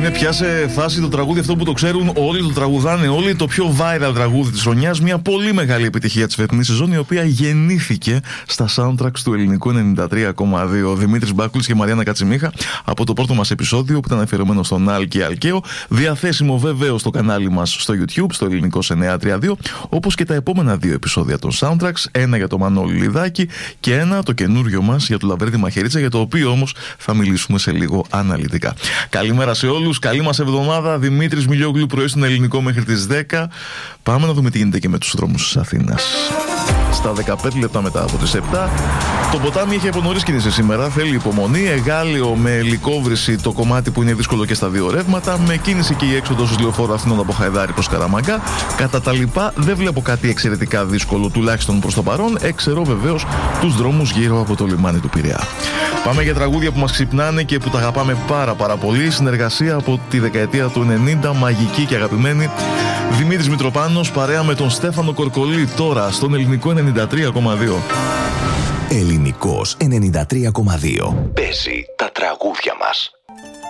Είναι πια σε φάση το τραγούδι αυτό που το ξέρουν όλοι, το τραγουδάνε όλοι, το πιο viral τραγούδι της χρονιάς. Μια πολύ μεγάλη επιτυχία της φετινής σεζόν, η οποία γεννήθηκε στα soundtracks του ελληνικού 93,2. Δημήτρης Μπάκουλης και Μαριάννα Κατσιμίχα από το πρώτο μας επεισόδιο που ήταν αφιερωμένο στον Άλκη Αλκαίο. Διαθέσιμο βέβαιο στο κανάλι μας στο YouTube, στο ελληνικό 932, όπως και τα επόμενα δύο επεισόδια των soundtracks. Ένα για το Μανώλη Λιδάκη και ένα το καινούριο μας για το Λαβρίδη Μαχαιρίτσα, για το οποίο όμως θα μιλήσουμε σε λίγο αναλυτικά. Καλημέρα σε όλους, καλή μας εβδομάδα. Δημήτρης Μιλιόγλου, πρωί στον ελληνικό μέχρι τις 10. Πάμε να δούμε τι γίνεται και με τους δρόμους της Αθήνας. Στα 15 λεπτά μετά από τις 7. Το ποτάμι έχει από νωρίς κίνηση σήμερα. Θέλει υπομονή. Εγάλεο με λικόβρηση το κομμάτι που είναι δύσκολο και στα δύο ρεύματα. Με κίνηση και η έξοδος του λεωφόρου Αθήνων από Χαϊδάρη προς Καραμαγκά. Κατά τα λοιπά, δεν βλέπω κάτι εξαιρετικά δύσκολο, τουλάχιστον προς το παρόν. Εξαιρώ βεβαίως τους δρόμους γύρω από το λιμάνι του Πειραιά. Πάμε για τραγούδια που μας ξυπνάνε και που τα αγαπάμε πάρα πολύ. Συνεργασία από τη δεκαετία του 90, μαγική και αγαπημένη. Δημήτρης Μητροπάνος παρέα με τον Στέφανο Κορκολί, τώρα στον ελληνικό 93,2. Ελληνικός 93,2. Παίζει τα τραγούδια μας.